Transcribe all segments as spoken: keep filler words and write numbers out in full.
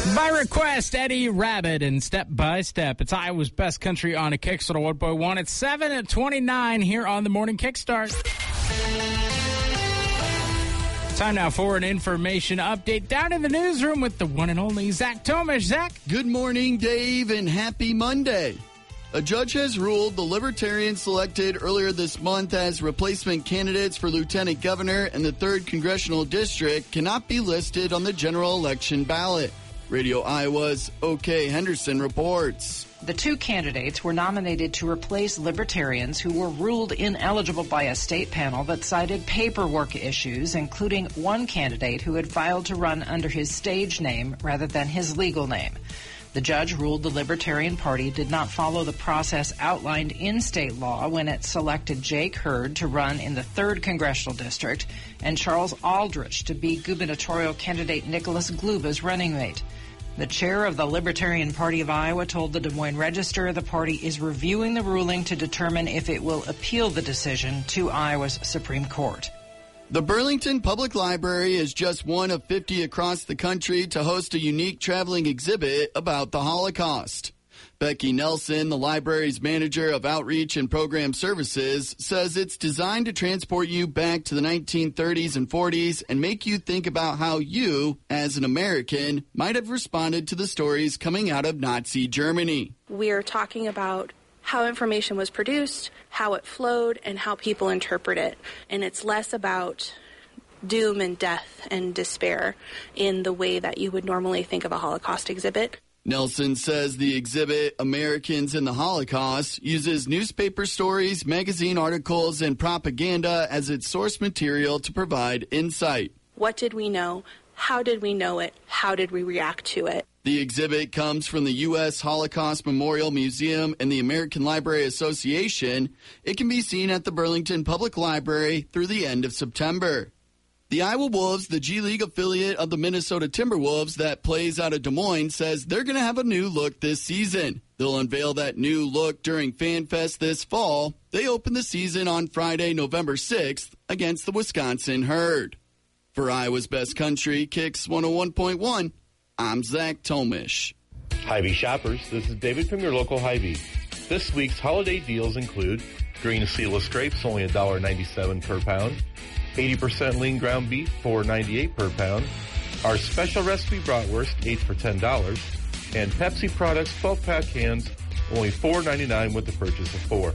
By request, Eddie Rabbit and Step by Step. It's Iowa's Best Country on a Kickstart one point one. It's seven at twenty-nine here on the Morning Kickstart. Time now for an information update down in the newsroom with the one and only Zach Tomish. Zach? Good morning, Dave, and happy Monday. A judge has ruled the Libertarians selected earlier this month as replacement candidates for lieutenant governor in the third Congressional District cannot be listed on the general election ballot. Radio Iowa's O.K. Henderson reports. The two candidates were nominated to replace Libertarians who were ruled ineligible by a state panel that cited paperwork issues, including one candidate who had filed to run under his stage name rather than his legal name. The judge ruled the Libertarian Party did not follow the process outlined in state law when it selected Jake Hurd to run in the third Congressional District and Charles Aldrich to be gubernatorial candidate Nicholas Gluba's running mate. The chair of the Libertarian Party of Iowa told the Des Moines Register the party is reviewing the ruling to determine if it will appeal the decision to Iowa's Supreme Court. The Burlington Public Library is just one of fifty across the country to host a unique traveling exhibit about the Holocaust. Becky Nelson, the library's manager of outreach and program services, says it's designed to transport you back to the nineteen thirties and forties and make you think about how you, as an American, might have responded to the stories coming out of Nazi Germany. We're talking about how information was produced, how it flowed, and how people interpret it. And it's less about doom and death and despair in the way that you would normally think of a Holocaust exhibit. Nelson says the exhibit, Americans in the Holocaust, uses newspaper stories, magazine articles, and propaganda as its source material to provide insight. What did we know? How did we know it? How did we react to it? The exhibit comes from the U S Holocaust Memorial Museum and the American Library Association. It can be seen at the Burlington Public Library through the end of September. The Iowa Wolves, the G League affiliate of the Minnesota Timberwolves that plays out of Des Moines, says they're going to have a new look this season. They'll unveil that new look during FanFest this fall. They open the season on Friday, November sixth against the Wisconsin Herd. For Iowa's Best Country, Kicks one oh one point one, I'm Zach Tomish. Hy-Vee shoppers, this is David from your local Hy-Vee. This week's holiday deals include green seedless grapes, only one dollar ninety-seven per pound. eighty percent lean ground beef, four ninety-eight per pound. Our special recipe bratwurst, eight for ten dollars. And Pepsi products, twelve-pack cans, only four ninety-nine with the purchase of four.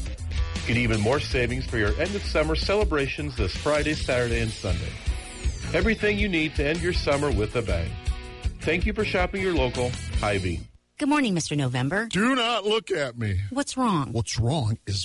Get even more savings for your end-of-summer celebrations this Friday, Saturday, and Sunday. Everything you need to end your summer with a bang. Thank you for shopping your local Hy-Vee. Good morning, Mister November. Do not look at me. What's wrong? What's wrong is